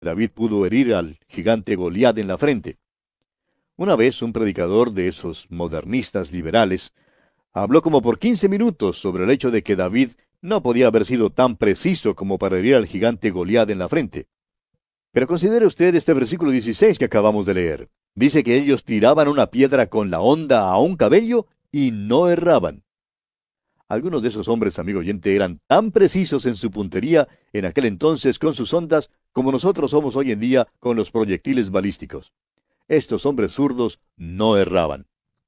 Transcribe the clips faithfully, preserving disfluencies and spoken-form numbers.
David pudo herir al gigante Goliat en la frente. Una vez un predicador de esos modernistas liberales habló como por quince minutos sobre el hecho de que David no podía haber sido tan preciso como para herir al gigante Goliat en la frente. Pero considere usted este versículo dieciséis que acabamos de leer. Dice que ellos tiraban una piedra con la honda a un cabello y no erraban. Algunos de esos hombres, amigo oyente, eran tan precisos en su puntería en aquel entonces con sus ondas como nosotros somos hoy en día con los proyectiles balísticos. Estos hombres zurdos no erraban.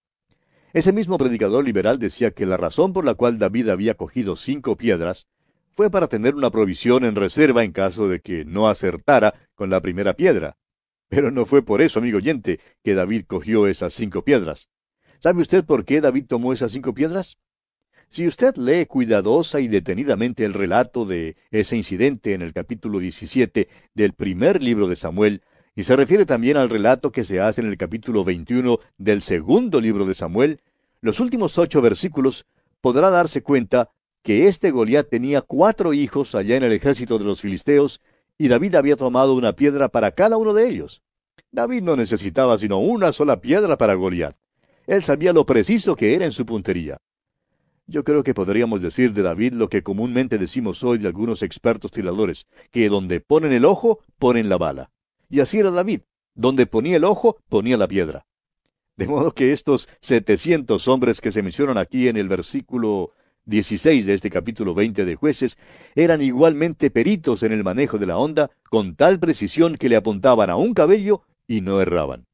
Ese mismo predicador liberal decía que la razón por la cual David había cogido cinco piedras fue para tener una provisión en reserva en caso de que no acertara con la primera piedra. Pero no fue por eso, amigo oyente, que David cogió esas cinco piedras. ¿Sabe usted por qué David tomó esas cinco piedras? Si usted lee cuidadosa y detenidamente el relato de ese incidente en el capítulo diecisiete del primer libro de Samuel, y se refiere también al relato que se hace en el capítulo veintiuno del segundo libro de Samuel, los últimos ocho versículos, podrá darse cuenta que este Goliat tenía cuatro hijos allá en el ejército de los filisteos, y David había tomado una piedra para cada uno de ellos. David no necesitaba sino una sola piedra para Goliat. Él sabía lo preciso que era en su puntería. Yo creo que podríamos decir de David lo que comúnmente decimos hoy de algunos expertos tiradores, que donde ponen el ojo, ponen la bala. Y así era David. Donde ponía el ojo, ponía la piedra. De modo que estos setecientos hombres que se mencionan aquí en el versículo dieciséis de este capítulo veinte de Jueces, eran igualmente peritos en el manejo de la honda, con tal precisión que le apuntaban a un cabello y no erraban.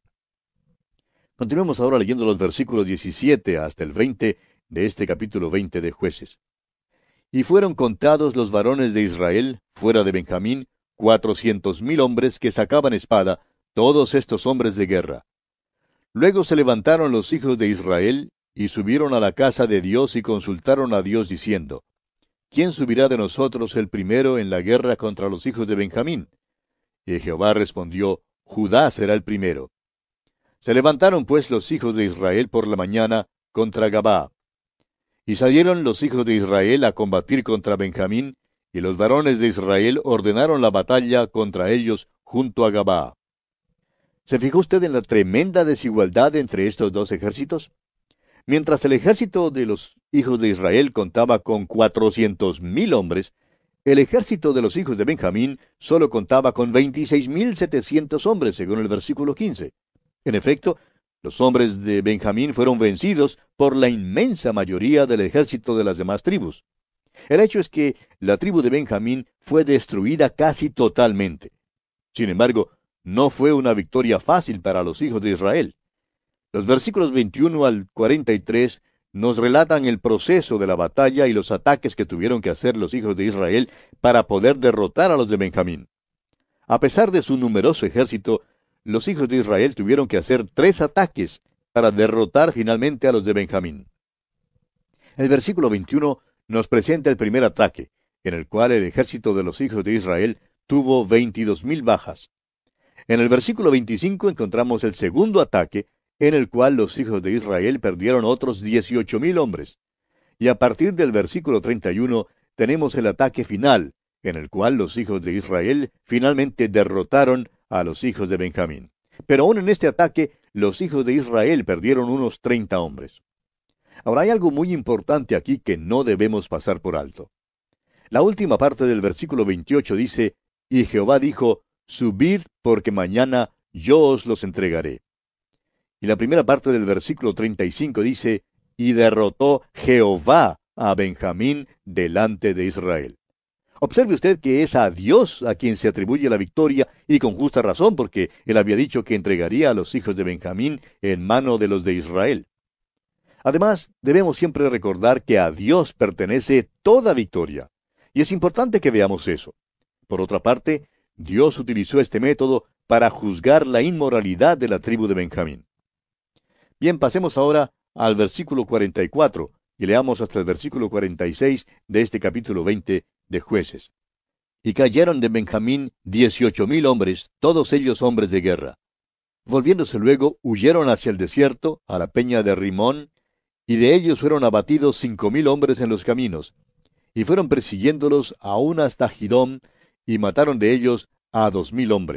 Continuemos ahora leyendo los versículos diecisiete hasta el veinte de este capítulo veinte de Jueces. Y fueron contados los varones de Israel, fuera de Benjamín, cuatrocientos mil hombres que sacaban espada, todos estos hombres de guerra. Luego se levantaron los hijos de Israel, y subieron a la casa de Dios y consultaron a Dios diciendo, ¿quién subirá de nosotros el primero en la guerra contra los hijos de Benjamín? Y Jehová respondió, Judá será el primero. Se levantaron pues los hijos de Israel por la mañana contra Gabaa. Y salieron los hijos de Israel a combatir contra Benjamín, y los varones de Israel ordenaron la batalla contra ellos junto a Gabaa. ¿Se fijó usted en la tremenda desigualdad entre estos dos ejércitos? Mientras el ejército de los hijos de Israel contaba con cuatrocientos mil hombres, el ejército de los hijos de Benjamín solo contaba con veintiséis mil setecientos hombres, según el versículo quince. En efecto, los hombres de Benjamín fueron vencidos por la inmensa mayoría del ejército de las demás tribus. El hecho es que la tribu de Benjamín fue destruida casi totalmente. Sin embargo, no fue una victoria fácil para los hijos de Israel. Los versículos veintiuno al cuarenta y tres nos relatan el proceso de la batalla y los ataques que tuvieron que hacer los hijos de Israel para poder derrotar a los de Benjamín. A pesar de su numeroso ejército, los hijos de Israel tuvieron que hacer tres ataques para derrotar finalmente a los de Benjamín. El versículo veintiuno nos presenta el primer ataque, en el cual el ejército de los hijos de Israel tuvo veintidós mil bajas. En el versículo veinticinco encontramos el segundo ataque, en el cual los hijos de Israel perdieron otros dieciocho mil hombres. Y a partir del versículo treinta y uno tenemos el ataque final, en el cual los hijos de Israel finalmente derrotaron a los hijos de Benjamín. Pero aún en este ataque, los hijos de Israel perdieron unos treinta hombres. Ahora hay algo muy importante aquí que no debemos pasar por alto. La última parte del versículo veintiocho dice, y Jehová dijo, subid, porque mañana yo os los entregaré. Y la primera parte del versículo treinta y cinco dice, y derrotó Jehová a Benjamín delante de Israel. Observe usted que es a Dios a quien se atribuye la victoria, y con justa razón, porque él había dicho que entregaría a los hijos de Benjamín en mano de los de Israel. Además, debemos siempre recordar que a Dios pertenece toda victoria, y es importante que veamos eso. Por otra parte, Dios utilizó este método para juzgar la inmoralidad de la tribu de Benjamín. Bien, pasemos ahora al versículo cuarenta y cuatro, y leamos hasta el versículo cuarenta y seis de este capítulo veinte de Jueces. Y cayeron de Benjamín dieciocho mil hombres, todos ellos hombres de guerra. Volviéndose luego, huyeron hacia el desierto, a la peña de Rimón, y de ellos fueron abatidos cinco mil hombres en los caminos, y fueron persiguiéndolos aún hasta Gidom, y mataron de ellos a dos mil hombres.